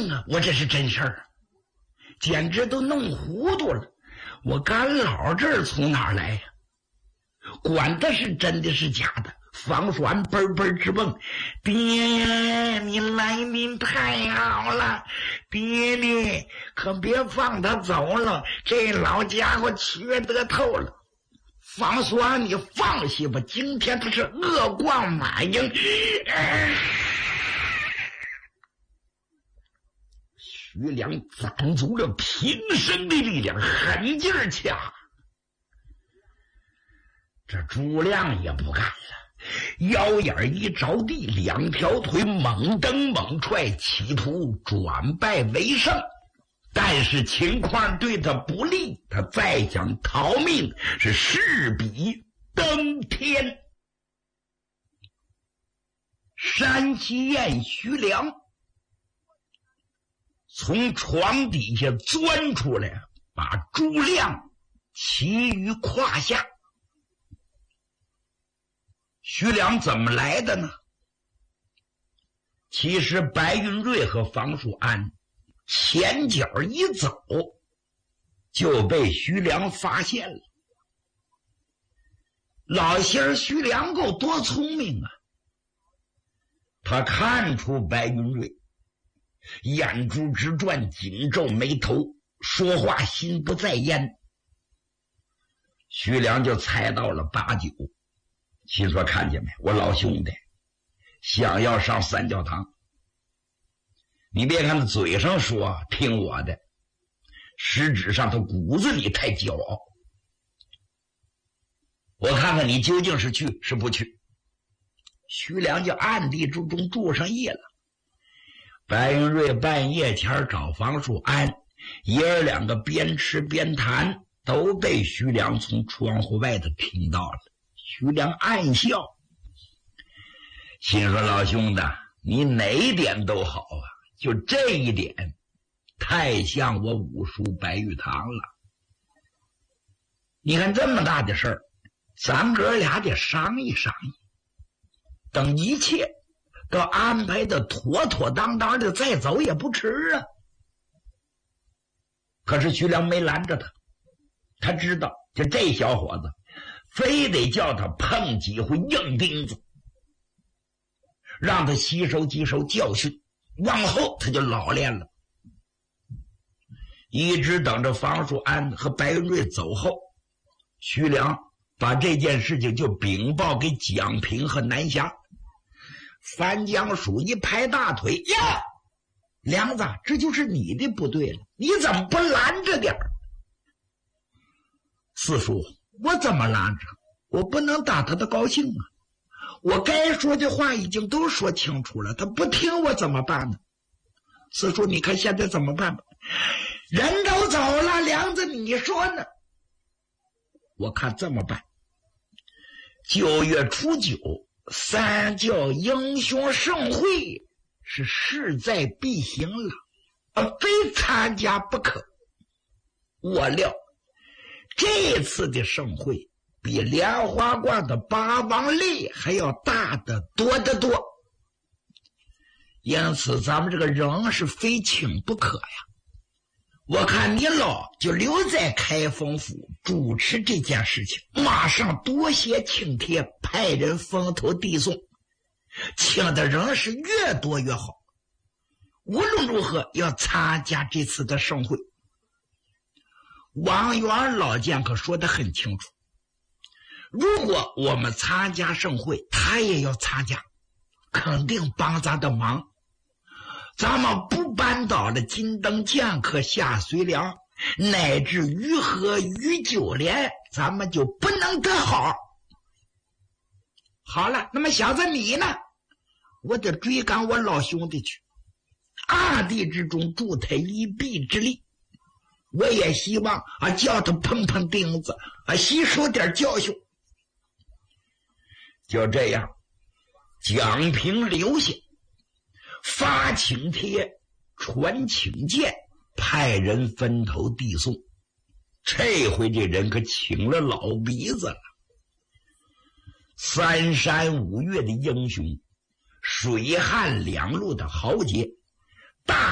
命啊！我这是真事儿，简直都弄糊涂了。我干老这儿从哪儿来呀？管他是真的是假的，方叔安嘣嘣直蹦，爹，你来临太好了，爹爹可别放他走了，这老家伙缺德透了。方叔安，你放心吧，今天他是恶贯满盈。徐良攒足了平生的力量，狠劲儿掐。这朱亮也不干了，腰眼一着地，两条腿猛蹬猛踹，企图转败为胜。但是情况对他不利，他再想逃命是势比登天。山西燕徐良从床底下钻出来，把朱亮骑于胯下。徐良怎么来的呢？其实白云瑞和房叔安前脚一走，就被徐良发现了。老仙儿徐良够多聪明啊！他看出白云瑞眼珠直转，紧皱眉头，说话心不在焉。徐良就猜到了八九，心说看见没，我老兄弟想要上三教堂。你别看他嘴上说听我的，实质上他骨子里太骄傲。我看看你究竟是去是不去。徐良就暗地之中住上夜了。白云瑞半夜前找房叔安，爷儿两个边吃边谈，都被徐良从窗户外头听到了。徐良暗笑，心说老兄弟，你哪一点都好啊，就这一点太像我五叔白玉堂了。你看这么大的事儿，咱哥俩得商议商议，等一切都安排的妥妥当当的再走也不迟啊。可是徐良没拦着他，他知道就这小伙子非得叫他碰几回硬钉子，让他吸收几手教训，往后他就老练了。一直等着房叔安和白云瑞走后，徐良把这件事情就禀报给蒋平和南霞。樊江叔一拍大腿，呀，梁子，这就是你的不对了，你怎么不拦着点儿？四叔，我怎么拦着？我不能打他的高兴啊！我该说的话已经都说清楚了，他不听我怎么办呢？四叔，你看现在怎么办吧？人都走了，梁子你说呢？我看这么办，9月初9三教英雄盛会是势在必行了，非参加不可。我料这次的盛会比莲花观的八王擂还要大得多得多，因此咱们这个人是非请不可呀。我看你老就留在开封府主持这件事情，马上多写请帖，派人风头递送，请的人是越多越好。无论如何要参加这次的盛会。王元老将可说得很清楚，如果我们参加盛会，他也要参加，肯定帮咱的忙。咱们不扳倒了金灯剑客夏随良，乃至于和于九连，咱们就不能得好。好了，那么小子你呢？我得追赶我老兄弟去，暗地之中助他一臂之力。我也希望叫他碰碰钉子，吸收点教训。就这样，蒋平留下，发请帖，传请柬，派人分头递送。这回这人可请了老鼻子了。3山5岳的英雄，水旱2路的豪杰，大